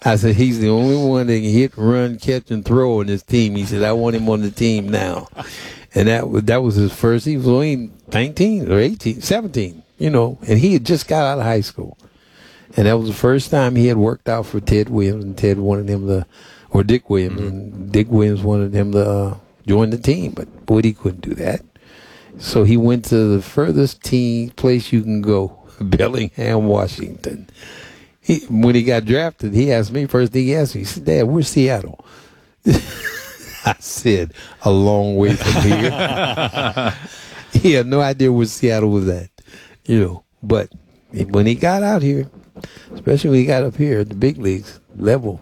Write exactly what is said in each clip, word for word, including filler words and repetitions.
I said, he's the only one that can hit, run, catch, and throw on this team. He said, I want him on the team now. And that was, that was his first. He was only nineteen or eighteen, seventeen, you know, and he had just got out of high school. And that was the first time he had worked out for Ted Williams, and Ted wanted him to, or Dick Williams, mm-hmm. and Dick Williams wanted him to uh, join the team. But, boy, he couldn't do that. So he went to the furthest team place you can go, Bellingham, Washington. He, when he got drafted, he asked me, first thing he asked me, he said, Dad, where's Seattle? I said, a long way from here. He had no idea where Seattle was at, you know. But when he got out here, especially when he got up here at the big leagues level,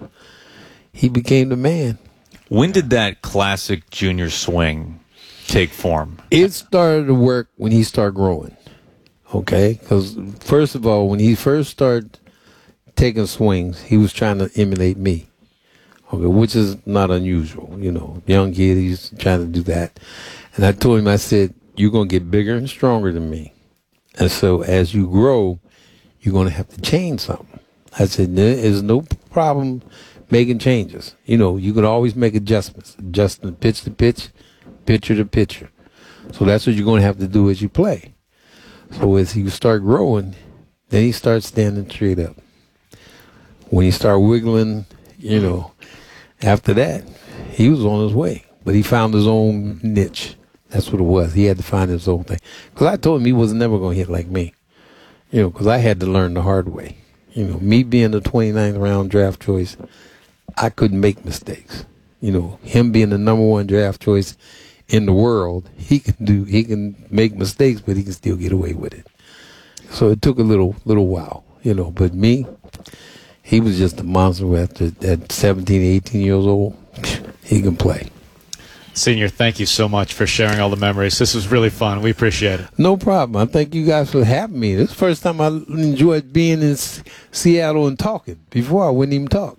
he became the man. When did that classic junior swing take form? It started to work when he started growing, okay? Because, first of all, when he first started taking swings, he was trying to emulate me, okay, which is not unusual. You know, young kid, he's trying to do that. And I told him, I said, you're going to get bigger and stronger than me. And so as you grow, you're going to have to change something. I said, there is no problem making changes. You know, you can always make adjustments, adjusting pitch to pitch, pitcher to pitcher. So that's what you're going to have to do as you play. So as you start growing, then he starts standing straight up. When he started wiggling, you know, after that, he was on his way. But he found his own niche. That's what it was. He had to find his own thing. Because I told him he was never going to hit like me. You know, because I had to learn the hard way. You know, me being the twenty-ninth round draft choice, I couldn't make mistakes. You know, him being the number one draft choice in the world, he can do, he can make mistakes, but he can still get away with it. So it took a little, little while, you know. But me, he was just a monster after at seventeen, eighteen years old. He can play. Senior, thank you so much for sharing all the memories. This was really fun. We appreciate it. No problem. I thank you guys for having me. This is the first time I enjoyed being in S- Seattle and talking. Before, I wouldn't even talk.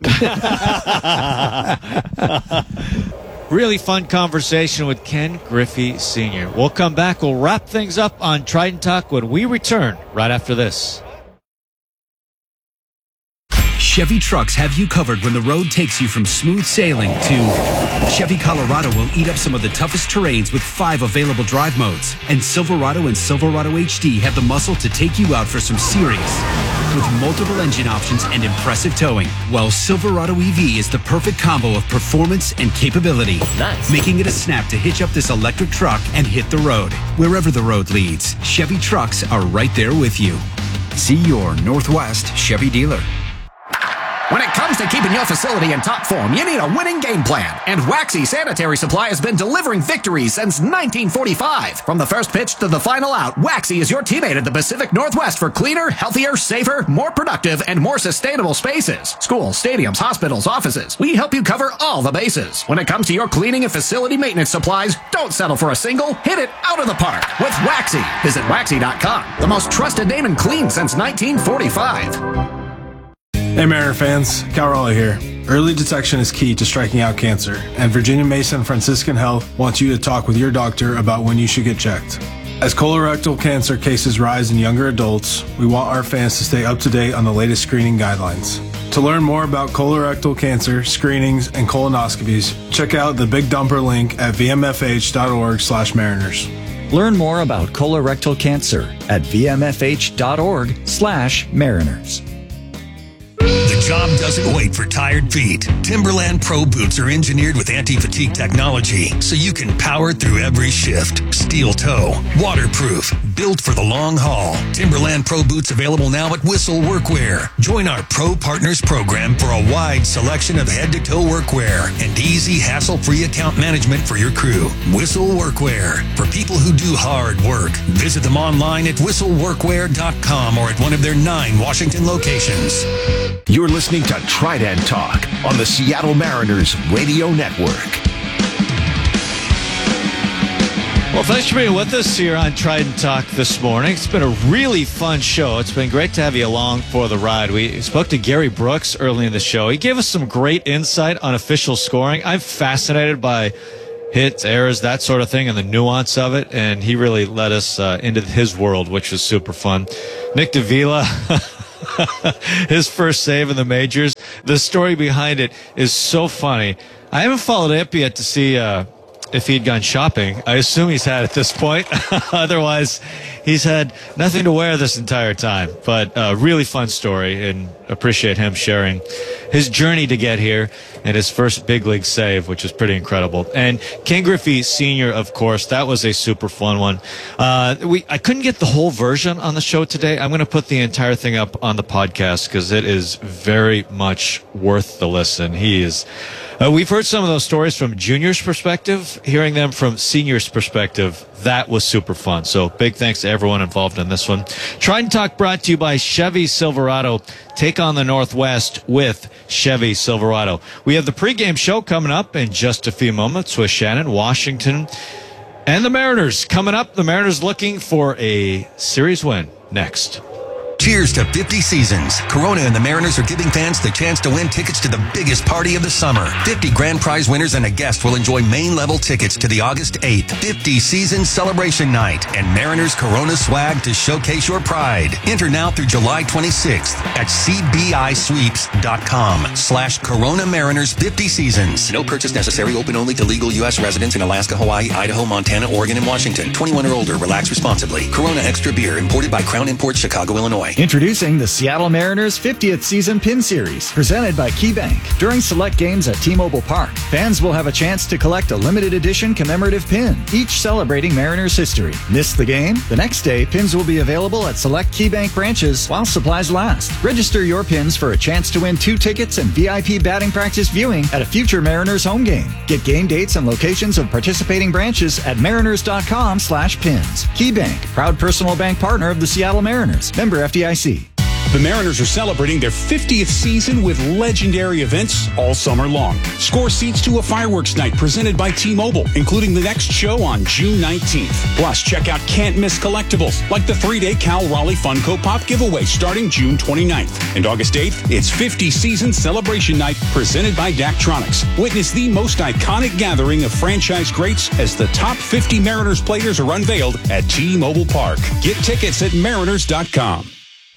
Really fun conversation with Ken Griffey Senior We'll come back. We'll wrap things up on Trident Talk when we return right after this. Chevy trucks have you covered when the road takes you from smooth sailing to Chevy Colorado will eat up some of the toughest terrains with five available drive modes. And Silverado and Silverado H D have the muscle to take you out for some serious with multiple engine options and impressive towing. While Silverado E V is the perfect combo of performance and capability. Nice. Making it a snap to hitch up this electric truck and hit the road. Wherever the road leads, Chevy trucks are right there with you. See your Northwest Chevy dealer. When it comes to keeping your facility in top form, you need a winning game plan. And Waxy Sanitary Supply has been delivering victories since nineteen forty-five. From the first pitch to the final out, Waxy is your teammate at the Pacific Northwest for cleaner, healthier, safer, more productive, and more sustainable spaces. Schools, stadiums, hospitals, offices. We help you cover all the bases. When it comes to your cleaning and facility maintenance supplies, don't settle for a single. Hit it out of the park with Waxy. Visit waxy dot com, the most trusted name in clean since nineteen forty-five. Hey Mariner fans, Cal Raleigh here. Early detection is key to striking out cancer, and Virginia Mason Franciscan Health wants you to talk with your doctor about when you should get checked. As colorectal cancer cases rise in younger adults, we want our fans to stay up to date on the latest screening guidelines. To learn more about colorectal cancer, screenings, and colonoscopies, check out the Big Dumper link at v m f h dot org slash mariners. Learn more about colorectal cancer at v m f h dot org slash mariners. The job doesn't wait for tired feet. Timberland Pro Boots are engineered with anti-fatigue technology, so you can power through every shift. Steel toe, waterproof, built for the long haul. Timberland Pro Boots available now at Whistle Workwear. Join our Pro Partners program for a wide selection of head-to-toe workwear and easy, hassle-free account management for your crew. Whistle Workwear, for people who do hard work. Visit them online at whistle workwear dot com or at one of their nine Washington locations. You're listening to Trident Talk on the Seattle Mariners Radio Network. Well, thanks for being with us here on Trident Talk this morning. It's been a really fun show. It's been great to have you along for the ride. We spoke to Gary Brooks early in the show. He gave us some great insight on official scoring. I'm fascinated by hits, errors, that sort of thing, and the nuance of it, and he really led us uh, into his world, which was super fun. Nick Davila, his first save in the majors. the story behind it is so funny. I haven't followed up yet to see uh, if he'd gone shopping. I assume he's had at this point. Otherwise, he's had nothing to wear this entire time. But uh, really fun story, and appreciate him sharing his journey to get here and his first big league save, which is pretty incredible. And Ken Griffey Senior, of course, that was a super fun one. Uh, we I couldn't get the whole version on the show today. I'm going to put the entire thing up on the podcast because it is very much worth the listen. He is... Uh, we've heard some of those stories from Junior's perspective. Hearing them from Senior's perspective, that was super fun. So big thanks to everyone involved in this one. Trident Talk brought to you by Chevy Silverado. Take on the Northwest with Chevy Silverado. We have the pregame show coming up in just a few moments with Shannon, Washington, and the Mariners. Coming up, the Mariners looking for a series win next. Cheers to fifty seasons. Corona and the Mariners are giving fans the chance to win tickets to the biggest party of the summer. fifty grand prize winners and a guest will enjoy main-level tickets to the August eighth fifty season celebration night and Mariners Corona swag to showcase your pride. Enter now through July twenty-sixth at cbisweeps.com slash Corona Mariners fifty seasons. No purchase necessary. Open only to legal U S residents in Alaska, Hawaii, Idaho, Montana, Oregon, and Washington. twenty-one or older. Relax responsibly. Corona Extra Beer imported by Crown Imports, Chicago, Illinois. Introducing the Seattle Mariners fiftieth Season Pin Series, presented by KeyBank. During select games at T-Mobile Park, fans will have a chance to collect a limited edition commemorative pin, each celebrating Mariners history. Miss the game? The next day, pins will be available at select KeyBank branches while supplies last. Register your pins for a chance to win two tickets and V I P batting practice viewing at a future Mariners home game. Get game dates and locations of participating branches at mariners.com slash pins. KeyBank, proud personal bank partner of the Seattle Mariners. Member F D I C. The Mariners are celebrating their fiftieth season with legendary events all summer long. Score seats to a fireworks night presented by T-Mobile, including the next show on June nineteenth. Plus, check out can't-miss collectibles like the three-day Cal Raleigh Funko Pop giveaway starting June twenty-ninth. And August eighth, it's fifty season celebration night presented by Daktronics. Witness the most iconic gathering of franchise greats as the top fifty Mariners players are unveiled at T-Mobile Park. Get tickets at mariners dot com.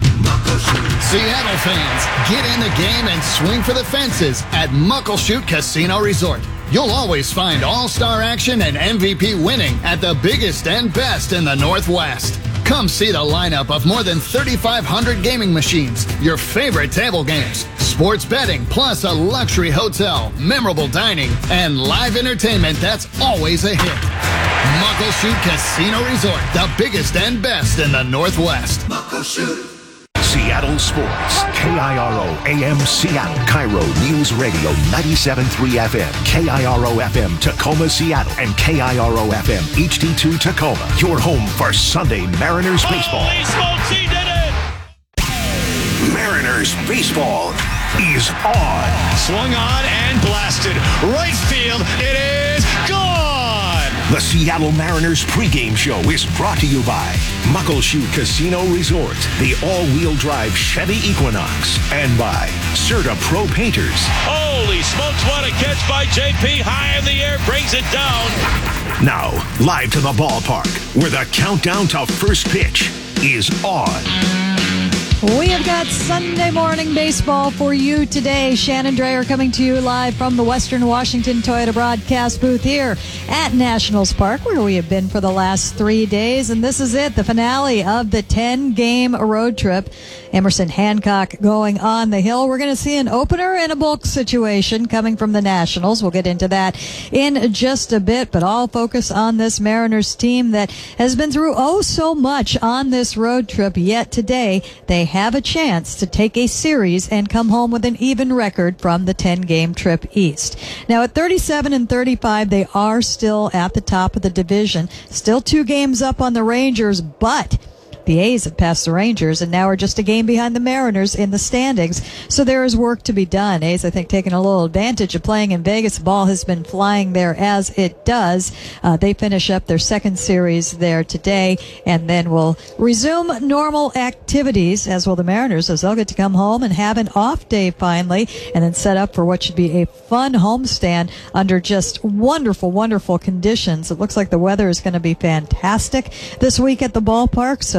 Seattle fans, get in the game and swing for the fences at Muckleshoot Casino Resort. You'll always find all-star action and M V P winning at the biggest and best in the Northwest. Come see the lineup of more than thirty-five hundred gaming machines, your favorite table games, sports betting, plus a luxury hotel, memorable dining, and live entertainment that's always a hit. Muckleshoot Casino Resort, the biggest and best in the Northwest. Muckleshoot. Seattle Sports. K I R O A M Seattle. Cairo News Radio ninety-seven point three F M. K I R O F M Tacoma, Seattle. And K I R O F M H D two Tacoma. Your home for Sunday Mariners baseball. Holy smokes, he did it! Mariners baseball is on. Swung on and blasted. Right field. It is gone! The Seattle Mariners pregame show is brought to you by Muckleshoot Casino Resort, the all-wheel drive Chevy Equinox, and by Serta Pro Painters. Holy smokes, what a catch by J P. High in the air, brings it down. Now, live to the ballpark, where the countdown to first pitch is on. We have got Sunday morning baseball for you today. Shannon Drayer coming to you live from the Western Washington Toyota broadcast booth here at Nationals Park, where we have been for the last three days. And this is it, the finale of the ten-game road trip. Emerson Hancock going on the hill. We're going to see an opener and a bulk situation coming from the Nationals. We'll get into that in just a bit, but all focus on this Mariners team that has been through oh so much on this road trip. Yet today, they have a chance to take a series and come home with an even record from the ten-game trip east. Now, at thirty-seven and thirty-five, they are still at the top of the division, still two games up on the Rangers, but the A's have passed the Rangers and now are just a game behind the Mariners in the standings. So there is work to be done. A's, I think, taking a little advantage of playing in Vegas. The ball has been flying there as it does. Uh, they finish up their second series there today and then will resume normal activities, as will the Mariners, as they'll get to come home and have an off day finally and then set up for what should be a fun homestand under just wonderful, wonderful conditions. It looks like the weather is going to be fantastic this week at the ballpark. So, hey,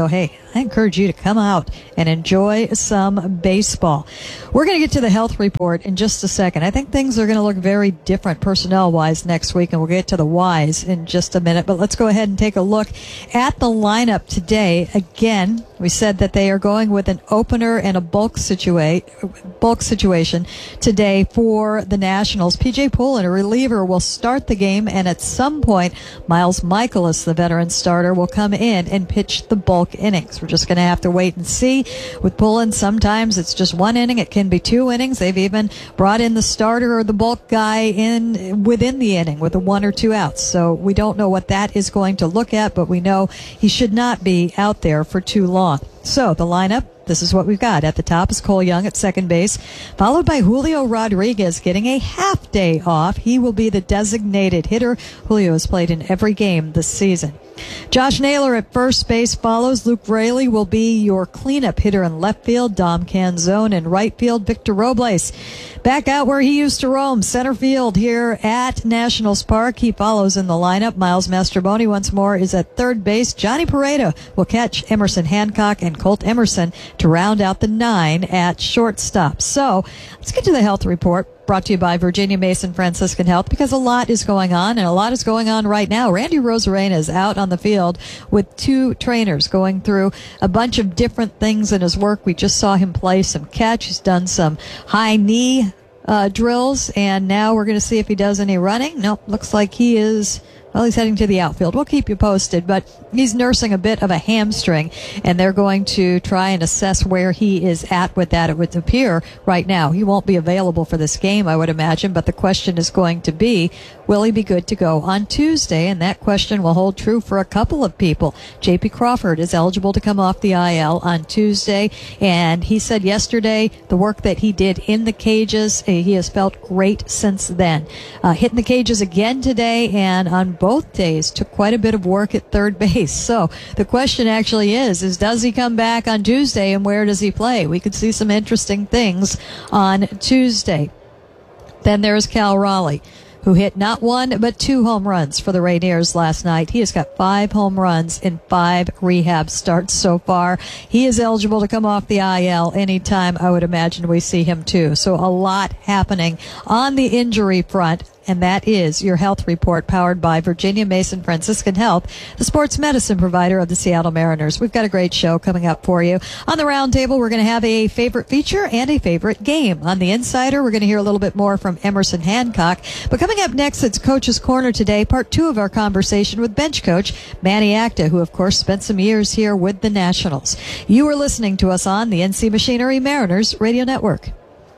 I encourage you to come out and enjoy some baseball. We're going to get to the health report in just a second. I think things are going to look very different personnel-wise next week, and we'll get to the whys in just a minute. But let's go ahead and take a look at the lineup today. Again, we said that they are going with an opener and a bulk, situa- bulk situation today for the Nationals. P J Pullen, a reliever, will start the game, and at some point, Miles Michaelis, the veteran starter, will come in and pitch the bulk innings. We're just going to have to wait and see. With Pullen, sometimes it's just one inning. It can be two innings. They've even brought in the starter or the bulk guy in within the inning with a one or two outs. So we don't know what that is going to look at, but we know he should not be out there for too long. So the lineup, this is what we've got. At the top is Cole Young at second base, followed by Julio Rodriguez getting a half day off. He will be the designated hitter. Julio has played in every game this season. Josh Naylor at first base follows. Luke Raley will be your cleanup hitter in left field. Dom Canzone in right field. Victor Robles back out where he used to roam, center field here at Nationals Park. He follows in the lineup. Miles Mastrobuoni once more is at third base. Johnny Pareda will catch Emerson Hancock and Colt Emerson to round out the nine at shortstop. So let's get to the health report. Brought to you by Virginia Mason Franciscan Health, because a lot is going on, and a lot is going on right now. Randy Rosarena is out on the field with two trainers going through a bunch of different things in his work. We just saw him play some catch. He's done some high knee uh, drills, and now we're going to see if he does any running. Nope, looks like he is... Well, he's heading to the outfield. We'll keep you posted, but he's nursing a bit of a hamstring, and they're going to try and assess where he is at with that. It would appear right now he won't be available for this game, I would imagine, but the question is going to be, will he be good to go on Tuesday? And that question will hold true for a couple of people. J P Crawford is eligible to come off the I L on Tuesday, and he said yesterday the work that he did in the cages, he has felt great since then. Uh, hitting the cages again today, and on both days took quite a bit of work at third base. So the question actually is, is does he come back on Tuesday, and where does he play? We could see some interesting things on Tuesday. Then there's Cal Raleigh, who hit not one but two home runs for the Rainiers last night. He has got five home runs in five rehab starts so far. He is eligible to come off the I L anytime. I would imagine we see him too. So a lot happening on the injury front. And that is your health report, powered by Virginia Mason Franciscan Health, the sports medicine provider of the Seattle Mariners. We've got a great show coming up for you. On the roundtable, we're going to have a favorite feature and a favorite game. On the Insider, we're going to hear a little bit more from Emerson Hancock. But coming up next, it's Coach's Corner today, part two of our conversation with bench coach Manny Acta, who, of course, spent some years here with the Nationals. You are listening to us on the N C Machinery Mariners Radio Network.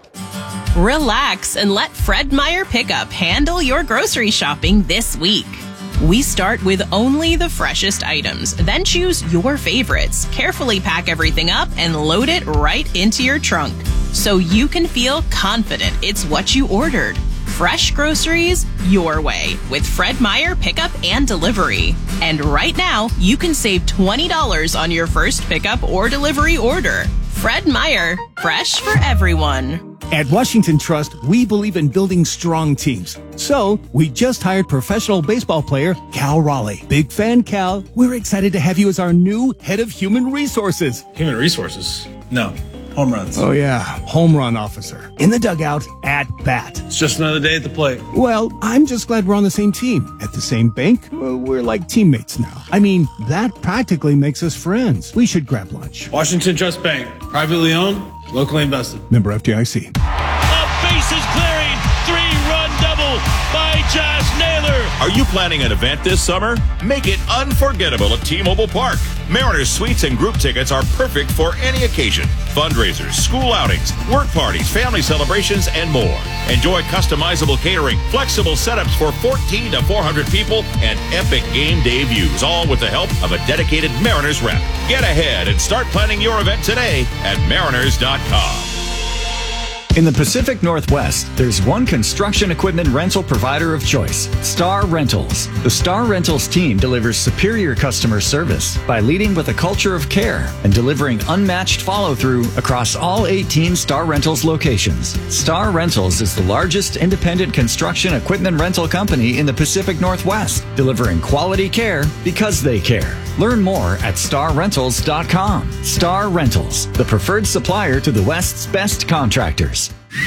Relax and let Fred Meyer Pickup handle your grocery shopping this week. We start with only the freshest items, then choose your favorites, carefully pack everything up, and load it right into your trunk so you can feel confident it's what you ordered. Fresh groceries your way with Fred Meyer Pickup and Delivery. And right now, you can save twenty dollars on your first pickup or delivery order. Fred Meyer, fresh for everyone. At Washington Trust, we believe in building strong teams. So, we just hired professional baseball player Cal Raleigh. Big fan, Cal. We're excited to have you as our new head of human resources. Human resources? No. Home runs. Oh, yeah. Home run officer. In the dugout, at bat. It's just another day at the plate. Well, I'm just glad we're on the same team. At the same bank, well, we're like teammates now. I mean, that practically makes us friends. We should grab lunch. Washington Trust Bank. Privately owned, locally invested. Member F D I C. A bases clearing, three-run double by Josh Naylor. Are you planning an event this summer? Make it unforgettable at T-Mobile Park. Mariners suites and group tickets are perfect for any occasion. Fundraisers, school outings, work parties, family celebrations, and more. Enjoy customizable catering, flexible setups for fourteen to four hundred people, and epic game day views, all with the help of a dedicated Mariners rep. Get ahead and start planning your event today at mariners dot com. In the Pacific Northwest, there's one construction equipment rental provider of choice, Star Rentals. The Star Rentals team delivers superior customer service by leading with a culture of care and delivering unmatched follow-through across all eighteen Star Rentals locations. Star Rentals is the largest independent construction equipment rental company in the Pacific Northwest, delivering quality care because they care. Learn more at star rentals dot com. Star Rentals, the preferred supplier to the West's best contractors.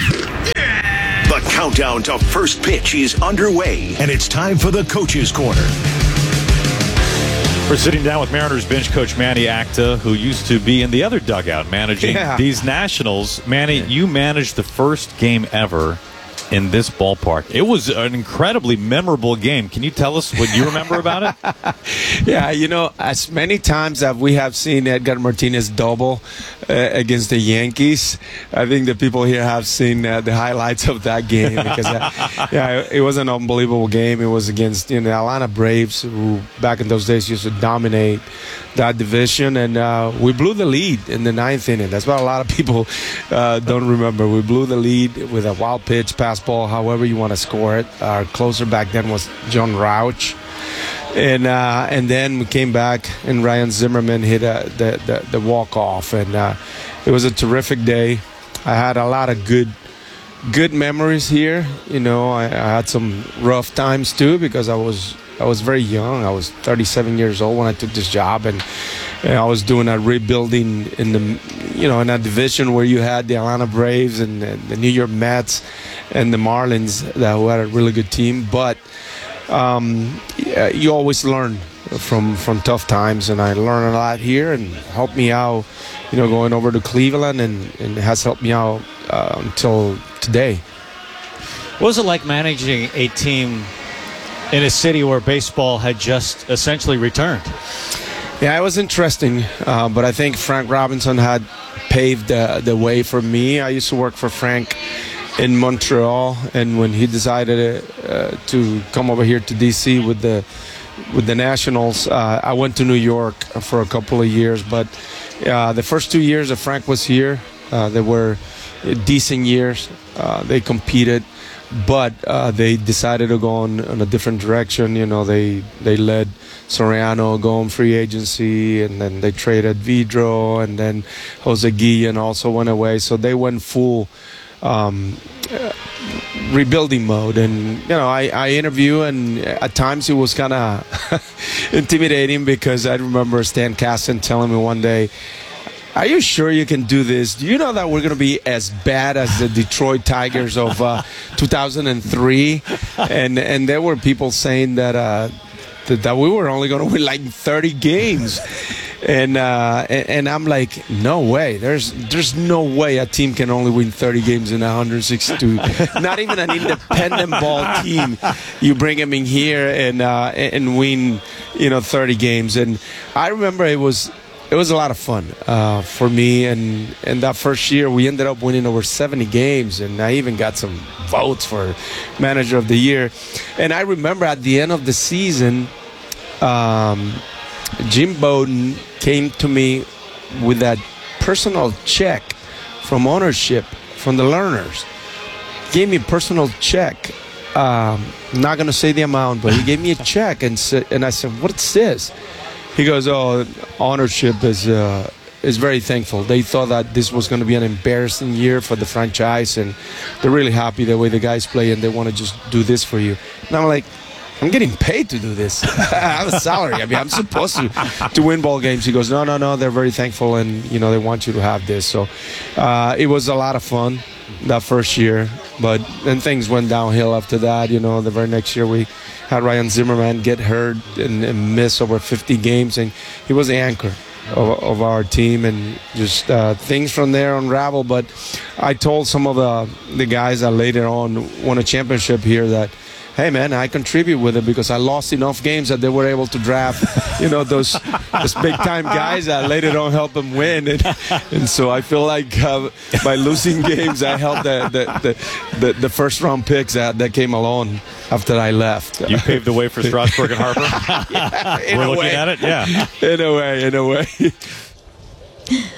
The countdown to first pitch is underway, and it's time for the Coach's Corner. We're sitting down with Mariners bench coach Manny Acta, who used to be in the other dugout managing Yeah. these Nationals. Manny, you managed the first game ever in this ballpark. It was an incredibly memorable game. Can you tell us what you remember about it? Yeah, you know, as many times that we have seen Edgar Martinez double uh, against the Yankees, I think the people here have seen uh, the highlights of that game because, uh, yeah, it was an unbelievable game. It was against you know, the Atlanta Braves, who back in those days used to dominate that division, and uh, we blew the lead in the ninth inning. That's what a lot of people uh, don't remember. We blew the lead with a wild pitch, pass ball, however you want to score it. Our closer back then was John Rauch. And uh, and then we came back, and Ryan Zimmerman hit a, the, the, the walk-off. And uh, it was a terrific day. I had a lot of good good memories here. You know, I, I had some rough times, too, because I was I was very young. I was thirty-seven years old when I took this job, and, and I was doing a rebuilding in the, you know, in a division where you had the Atlanta Braves and the, the New York Mets and the Marlins that who had a really good team. But um, yeah, you always learn from from tough times, and I learned a lot here and helped me out, you know, going over to Cleveland, and, and it has helped me out uh, until today. What was it like managing a team in a city where baseball had just essentially returned? Yeah, it was interesting, uh, but I think Frank Robinson had paved uh, the way for me. I used to work for Frank in Montreal, and when he decided uh, to come over here to D C with the with the Nationals, uh, I went to New York for a couple of years. But uh, the first two years that Frank was here, uh, they were decent years. Uh, they competed, but uh, they decided to go on, on a different direction. You know, they they let Soriano go on free agency, and then they traded Vidro, and then Jose Guillen also went away. So they went full um, uh, rebuilding mode. And, you know, I, I interview, and at times it was kind of intimidating because I remember Stan Kasten telling me one day, "Are you sure you can do this? Do you know that we're going to be as bad as the Detroit Tigers of uh, two thousand three? And and there were people saying that uh, that, that we were only going to win like thirty games. And, uh, and and I'm like, no way. There's there's no way a team can only win thirty games in one hundred sixty-two. Not even an independent ball team. You bring them in here and uh, and win, you know, thirty games. And I remember it was. It was a lot of fun uh, for me, and, and that first year we ended up winning over seventy games, and I even got some votes for Manager of the Year. And I remember at the end of the season, um, Jim Bowden came to me with that personal check from ownership, from the Lerners. Gave me a personal check. Um, I'm not going to say the amount, but he gave me a check, and, sa- and I said, "What's this?" He goes, "Oh, ownership is uh, is very thankful. They thought that this was going to be an embarrassing year for the franchise, and they're really happy the way the guys play, and they want to just do this for you." And I'm like, "I'm getting paid to do this. I have a salary. I mean, I'm supposed to to win ball games." He goes, "No, no, no. They're very thankful, and you know they want you to have this." So uh, it was a lot of fun that first year, but then things went downhill after that. You know, the very next year we had Ryan Zimmerman get hurt and, and miss over fifty games, and he was the anchor of, of our team, and just uh, things from there unraveled. But I told some of the, the guys that later on won a championship here that, "Hey, man, I contribute with it because I lost enough games that they were able to draft, you know, those, those big-time guys that later on help them win." And, and so I feel like uh, by losing games, I helped the the, the, the, the first-round picks that, that came along after I left. You paved the way for Strasburg and Harper? Yeah, in We're a looking way. at it, yeah. In a way, in a way.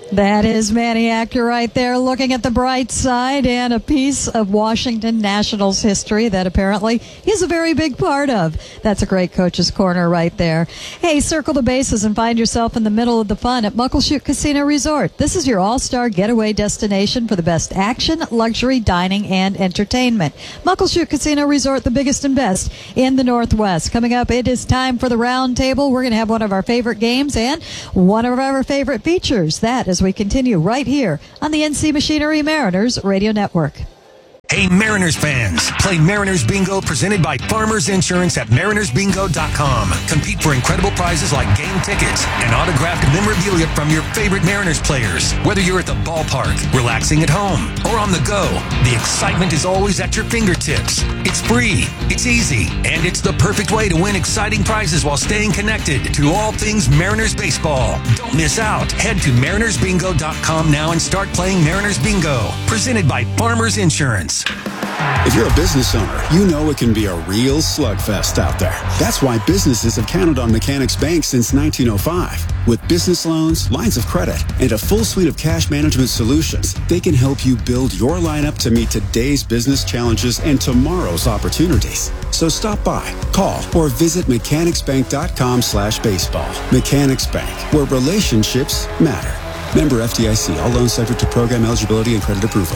That is Manny Actor right there, looking at the bright side and a piece of Washington Nationals history that apparently he's a very big part of. That's a great Coach's Corner right there. Hey, circle the bases and find yourself in the middle of the fun at Muckleshoot Casino Resort. This is your all-star getaway destination for the best action, luxury, dining, and entertainment. Muckleshoot Casino Resort, the biggest and best in the Northwest. Coming up, it is time for the round table. We're going to have one of our favorite games and one of our favorite features. That is we continue right here on the N C Machinery Mariners Radio Network. Hey, Mariners fans, play Mariners Bingo presented by Farmers Insurance at mariners bingo dot com. Compete for incredible prizes like game tickets and autographed memorabilia from your favorite Mariners players. Whether you're at the ballpark, relaxing at home, or on the go, the excitement is always at your fingertips. It's free, it's easy, and it's the perfect way to win exciting prizes while staying connected to all things Mariners baseball. Don't miss out. Head to mariners bingo dot com now and start playing Mariners Bingo, presented by Farmers Insurance. If you're a business owner, you know it can be a real slugfest out there. That's why businesses have counted on Mechanics Bank since nineteen oh five. With business loans, lines of credit, and a full suite of cash management solutions, they can help you build your lineup to meet today's business challenges and tomorrow's opportunities. So stop by, call, or visit mechanics bank dot com slash baseball. Mechanics Bank, where relationships matter. Member F D I C. All loans subject to program eligibility and credit approval.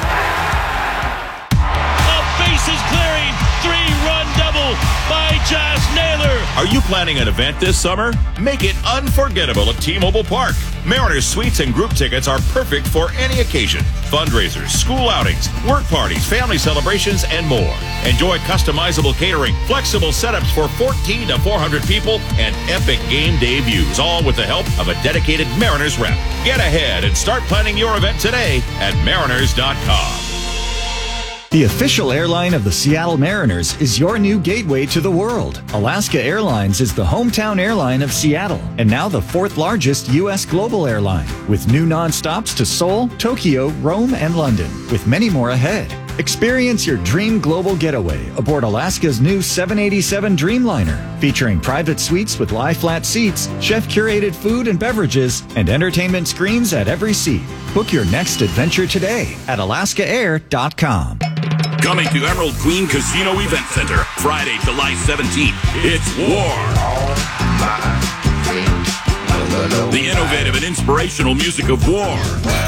Josh Naylor. Are you planning an event this summer? Make it unforgettable at T-Mobile Park. Mariners Suites and group tickets are perfect for any occasion. Fundraisers, school outings, work parties, family celebrations, and more. Enjoy customizable catering, flexible setups for fourteen to four hundred people, and epic game day views, all with the help of a dedicated Mariners rep. Get ahead and start planning your event today at mariners dot com. The official airline of the Seattle Mariners is your new gateway to the world. Alaska Airlines is the hometown airline of Seattle and now the fourth largest U S global airline, with new nonstops to Seoul, Tokyo, Rome, and London, with many more ahead. Experience your dream global getaway aboard Alaska's new seven eighty-seven Dreamliner, featuring private suites with lie-flat seats, chef-curated food and beverages, and entertainment screens at every seat. Book your next adventure today at alaska air dot com. Coming to Emerald Queen Casino Event Center, Friday, July seventeenth. It's War. The innovative and inspirational music of War.